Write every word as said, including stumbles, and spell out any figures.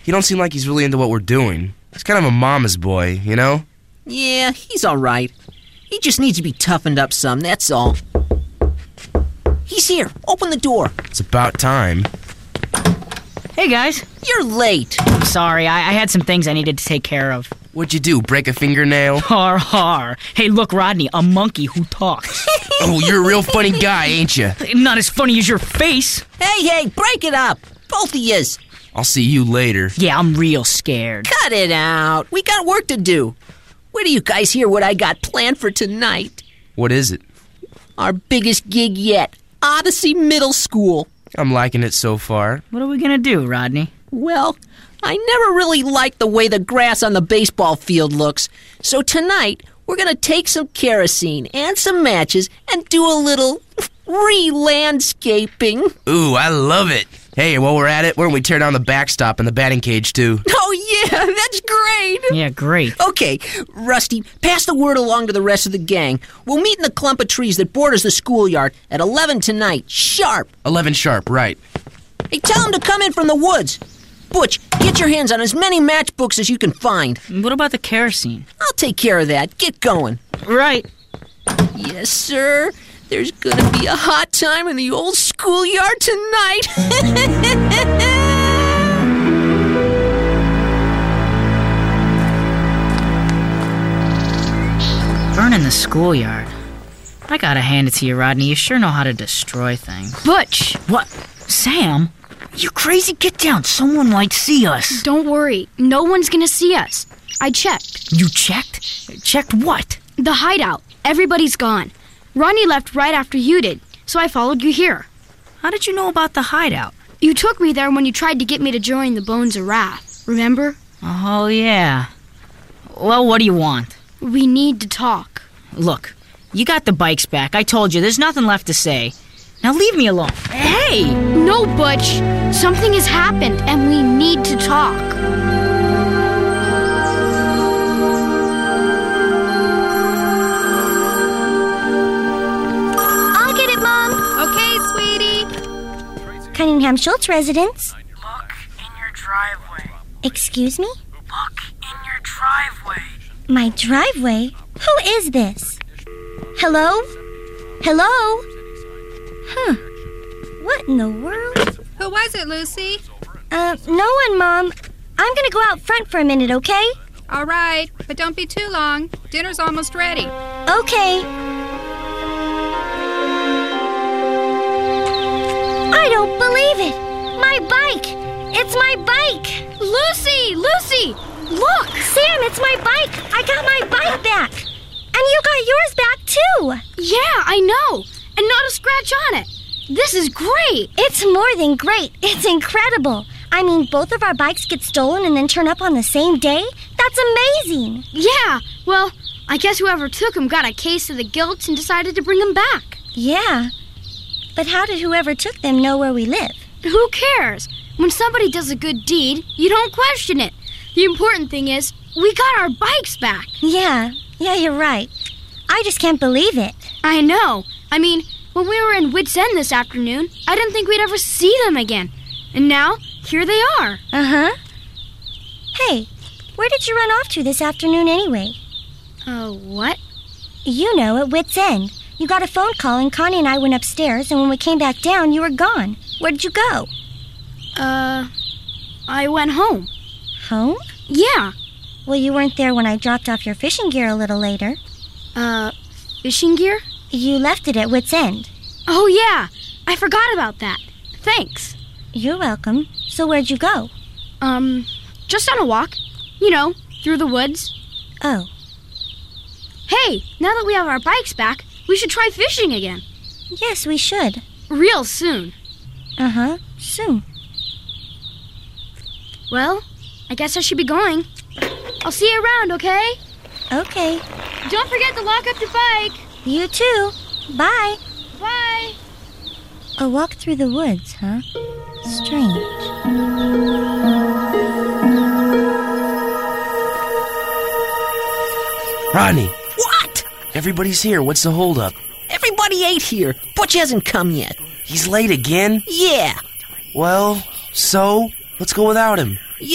He don't seem like he's really into what we're doing. He's kind of a mama's boy, you know? Yeah, he's all right. He just needs to be toughened up some, that's all. He's here. Open the door. It's about time. Hey, guys. You're late. Sorry, I, I had some things I needed to take care of. What'd you do, break a fingernail? Har har. Hey, look, Rodney, a monkey who talks. Oh, you're a real funny guy, ain't you? Not as funny as your face. Hey, hey, break it up. Both of yous. I'll see you later. Yeah, I'm real scared. Cut it out. We got work to do. Wait till you guys hear what I got planned for tonight. What is it? Our biggest gig yet. Odyssey Middle School. I'm liking it so far. What are we gonna do, Rodney? Well, I never really liked the way the grass on the baseball field looks. So tonight, we're gonna take some kerosene and some matches and do a little re-landscaping. Ooh, I love it. Hey, while we're at it, why don't we tear down the backstop and the batting cage, too? Oh, yeah, that's great. Yeah, great. Okay, Rusty, pass the word along to the rest of the gang. We'll meet in the clump of trees that borders the schoolyard at eleven tonight, sharp. eleven sharp, right. Hey, tell them to come in from the woods. Butch, get your hands on as many matchbooks as you can find. What about the kerosene? I'll take care of that. Get going. Right. Yes, sir. There's gonna be a hot time in the old schoolyard tonight. Burning the schoolyard. I gotta hand it to you, Rodney. You sure know how to destroy things. Butch! What? Sam? You crazy? Get down. Someone might see us. Don't worry. No one's gonna see us. I checked. You checked? Checked what? The hideout. Everybody's gone. Ronnie left right after you did, so I followed you here. How did you know about the hideout? You took me there when you tried to get me to join the Bones of Wrath, remember? Oh, yeah. Well, what do you want? We need to talk. Look, you got the bikes back. I told you, there's nothing left to say. Now leave me alone. Hey! No, Butch. Something has happened, and we need to talk. Cunningham Schultz residence. Look in your driveway. Excuse me? Look in your driveway. My driveway? Who is this? Hello? Hello? Huh. What in the world? Who was it, Lucy? Uh, no one, Mom. I'm gonna go out front for a minute, okay? All right, but don't be too long. Dinner's almost ready. Okay. I don't believe it! My bike! It's my bike! Lucy! Lucy! Look! Sam, it's my bike! I got my bike back! And you got yours back, too! Yeah, I know! And not a scratch on it! This is great! It's more than great. It's incredible. I mean, both of our bikes get stolen and then turn up on the same day? That's amazing! Yeah, well, I guess whoever took them got a case of the guilt and decided to bring them back. Yeah. But how did whoever took them know where we live? Who cares? When somebody does a good deed, you don't question it. The important thing is, we got our bikes back. Yeah, yeah, you're right. I just can't believe it. I know. I mean, when we were in Wits End this afternoon, I didn't think we'd ever see them again. And now, here they are. Uh-huh. Hey, where did you run off to this afternoon anyway? Uh, what? You know, at Wits End. You got a phone call and Connie and I went upstairs, and when we came back down, you were gone. Where did you go? Uh, I went home. Home? Yeah. Well, you weren't there when I dropped off your fishing gear a little later. Uh, fishing gear? You left it at Wits End. Oh, yeah. I forgot about that. Thanks. You're welcome. So where'd you go? Um, just on a walk. You know, through the woods. Oh. Hey, now that we have our bikes back, we should try fishing again. Yes, we should. Real soon. Uh-huh, soon. Well, I guess I should be going. I'll see you around, okay? Okay. Don't forget to lock up your bike. You too. Bye. Bye. A walk through the woods, huh? Strange. Rodney. What? Everybody's here. What's the holdup? Everybody ate here. Butch hasn't come yet. He's late again? Yeah. Well, so? Let's go without him.